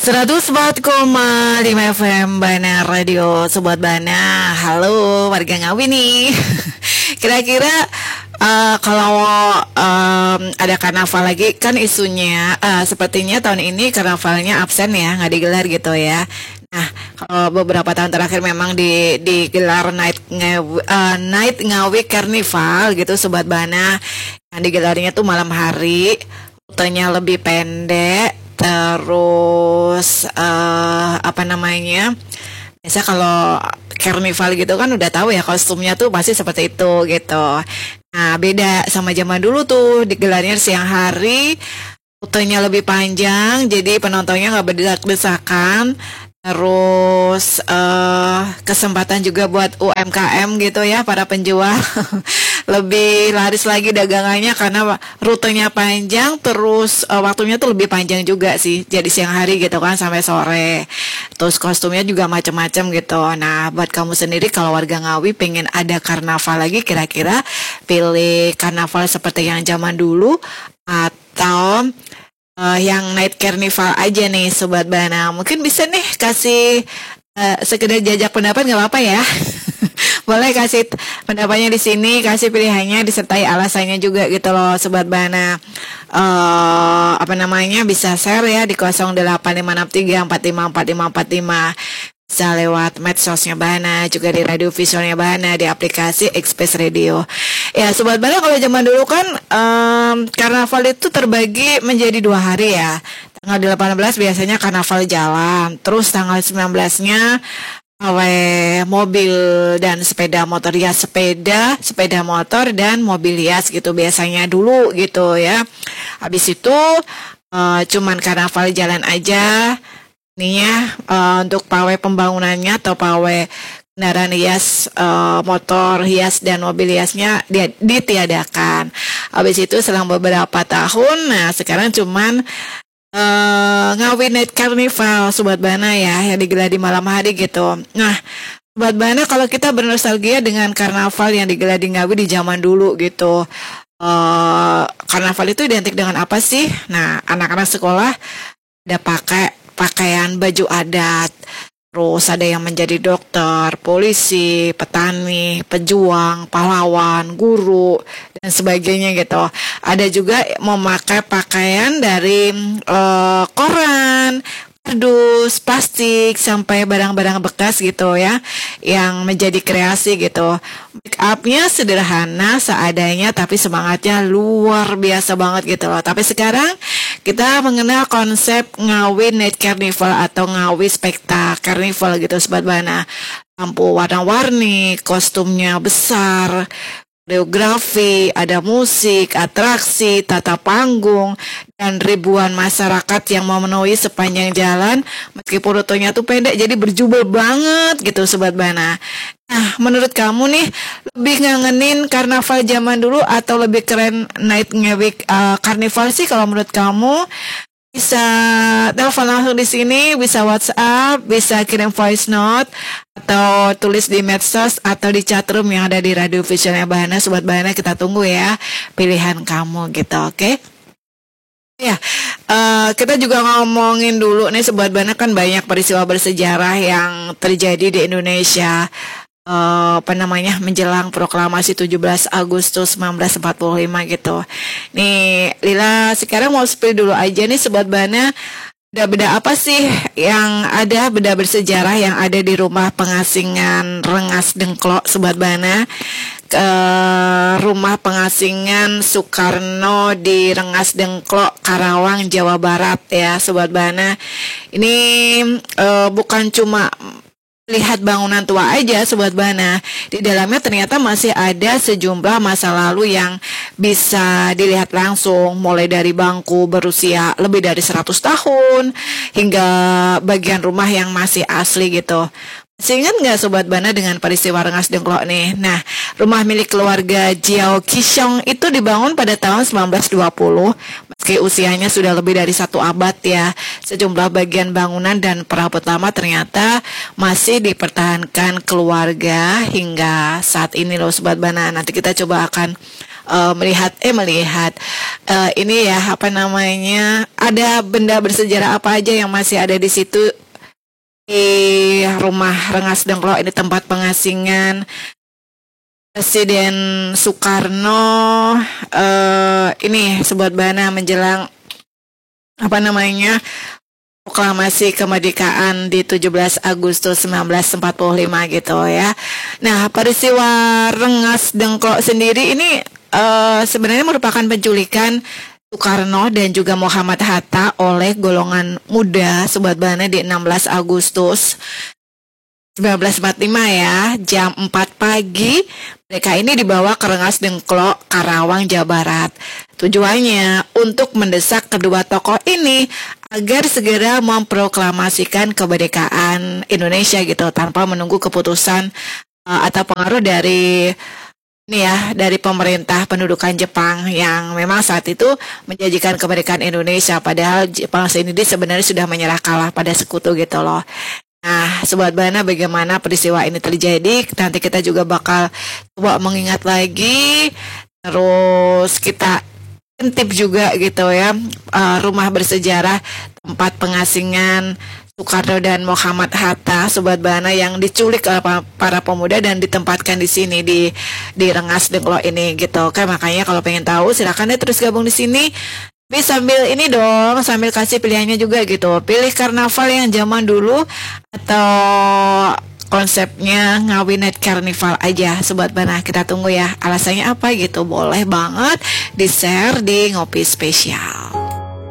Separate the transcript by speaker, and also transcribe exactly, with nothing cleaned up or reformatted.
Speaker 1: seratus empat koma lima F M Bana Radio Sobat Bana. Halo warga Ngawi nih. Kira-kira uh, kalau um, ada karnaval lagi kan isunya uh, sepertinya tahun ini karnavalnya absen ya, nggak digelar gitu ya. Nah, kalau beberapa tahun terakhir memang di digelar night ngawi, uh, night Ngawi Carnival gitu Sobat Bana. Yang digelarnya tuh malam hari, rutenya lebih pendek. Terus uh, apa namanya? Biasa kalau karnival gitu kan udah tahu ya kostumnya tuh pasti seperti itu gitu. Nah, beda sama zaman dulu tuh digelarnya siang hari, rutenya lebih panjang, jadi penontonnya nggak berdesak-desakan. Terus uh, kesempatan juga buat U M K M gitu ya, para penjual lebih laris lagi dagangannya karena rutenya panjang, terus uh, waktunya tuh lebih panjang juga sih, jadi siang hari gitu kan sampai sore. Terus kostumnya juga macam-macam gitu. Nah, buat kamu sendiri kalau warga Ngawi pengen ada karnaval lagi, kira-kira pilih karnaval seperti yang zaman dulu atau Uh, yang night carnival aja nih Sobat Bana. Mungkin bisa nih kasih uh, sekedar jajak pendapat, nggak apa-apa ya. Boleh kasih pendapatnya di sini, kasih pilihannya disertai alasannya juga gitu loh Sobat Bana. Uh, apa namanya, bisa share ya di nol delapan lima enam tiga empat lima empat lima empat lima. Bisa lewat medsosnya Bana, juga di radio visualnya Bana, di aplikasi Express Radio. Ya Sobat Bana, kalau zaman dulu kan um, karnaval itu terbagi menjadi dua hari ya. Tanggal delapan belas biasanya karnaval jalan, terus tanggal sembilan belasnya oleh mobil dan sepeda motor, ya sepeda, sepeda motor dan mobil hias gitu biasanya dulu gitu ya. Habis itu uh, cuman karnaval jalan aja. Ini ya uh, untuk pawai pembangunannya atau pawai kendaraan hias, uh, motor hias dan mobil hiasnya ditiadakan. Habis itu selang beberapa tahun, nah sekarang cuman uh, Ngawi Night Carnival Sobat Bana ya, yang digelar di malam hari gitu. Nah Sobat Bana, kalau kita bernostalgia dengan karnaval yang digelar di Ngawi di zaman dulu gitu, uh, karnaval itu identik dengan apa sih? Nah, anak-anak sekolah ada pakai pakaian baju adat, terus ada yang menjadi dokter, polisi, petani, pejuang, pahlawan, guru, dan sebagainya gitu. Ada juga memakai pakaian dari uh, koran, kardus, plastik, sampai barang-barang bekas gitu ya, yang menjadi kreasi gitu. Make upnya sederhana seadanya, tapi semangatnya luar biasa banget gitu loh. Tapi sekarang kita mengenal konsep Ngawi Night Carnival atau Ngawi Spekta Carnival gitu Sobat Bana. Lampu warna-warni, kostumnya besar, koreografi, ada musik, atraksi, tata panggung, dan ribuan masyarakat yang memenuhi sepanjang jalan. Meskipun rutenya tuh pendek, jadi berjubel banget gitu Sobat Bana. Nah, menurut kamu nih, lebih ngangenin karnaval zaman dulu atau lebih keren Night Ngawi uh, Carnival sih kalau menurut kamu? Bisa telepon langsung di sini, bisa WhatsApp, bisa kirim voice note, atau tulis di medsos atau di chatroom yang ada di radio visualnya Bana. Sobat Bana, kita tunggu ya pilihan kamu gitu, oke? Okay? Ya, uh, kita juga ngomongin dulu nih Sobat Bana, kan banyak peristiwa bersejarah yang terjadi di Indonesia. Uh, apa namanya, menjelang proklamasi tujuh belas Agustus seribu sembilan ratus empat puluh lima gitu. Nih Lila sekarang mau spill dulu aja nih Sobat Bana, benda-benda apa sih yang ada, benda bersejarah yang ada di rumah pengasingan Rengas Dengklok Sobat Bana, ke rumah pengasingan Soekarno di Rengas Dengklok, Karawang, Jawa Barat ya Sobat Bana. Ini uh, bukan cuma lihat bangunan tua aja Sobat Bana, di dalamnya ternyata masih ada sejumlah masa lalu yang bisa dilihat langsung, mulai dari bangku berusia lebih dari seratus tahun hingga bagian rumah yang masih asli gitu. Masih ingat nggak Sobat Bana dengan peristiwa Rengas Dengklok nih? Nah, rumah milik keluarga Jiao Kishong itu dibangun pada tahun seribu sembilan ratus dua puluh. Meski usianya sudah lebih dari satu abad ya, sejumlah bagian bangunan dan perabot lama ternyata masih dipertahankan keluarga hingga saat ini loh Sobat Bana. Nanti kita coba akan uh, melihat eh melihat uh, ini ya apa namanya, ada benda bersejarah apa aja yang masih ada di situ di rumah Rengas Dengklok ini, tempat pengasingan Presiden Soekarno. Uh, ini Sobat Bana menjelang apa namanya proklamasi kemerdekaan di tujuh belas Agustus seribu sembilan ratus empat puluh lima gitu ya. Nah, peristiwa Rengas Dengklok sendiri ini uh, sebenarnya merupakan penculikan Soekarno dan juga Muhammad Hatta oleh golongan muda Sobat Bana di enam belas Agustus seribu sembilan ratus empat puluh lima ya, jam empat pagi. Mereka ini dibawa ke Rengas Dengklok, Karawang, Jawa Barat. Tujuannya untuk mendesak kedua tokoh ini agar segera memproklamasikan kemerdekaan Indonesia gitu, tanpa menunggu keputusan uh, atau pengaruh dari ini ya, dari pemerintah pendudukan Jepang yang memang saat itu menjanjikan kemerdekaan Indonesia, padahal Jepang sendiri sebenarnya sudah menyerah kalah pada sekutu gitu loh. Nah, Sobat Bana, bagaimana peristiwa ini terjadi? Nanti kita juga bakal coba mengingat lagi, terus kita intip juga gitu ya, uh, rumah bersejarah tempat pengasingan Soekarno dan Muhammad Hatta, Sobat Bana, yang diculik oleh para pemuda dan ditempatkan di sini di di Rengas Dengklok ini gitu. Oke, makanya kalau pengen tahu silakan deh terus gabung di sini. Tapi sambil ini dong, sambil kasih pilihannya juga gitu. Pilih karnaval yang zaman dulu atau konsepnya Ngawi Night Carnival aja, Sobat Bana. Kita tunggu ya alasannya apa gitu. Boleh banget di-share di Ngopi Spesial.